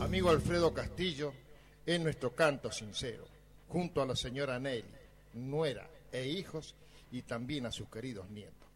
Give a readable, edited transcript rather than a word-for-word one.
Amigo Alfredo Castillo, es nuestro canto sincero, junto a la señora Nelly, nuera e hijos, y también a sus queridos nietos.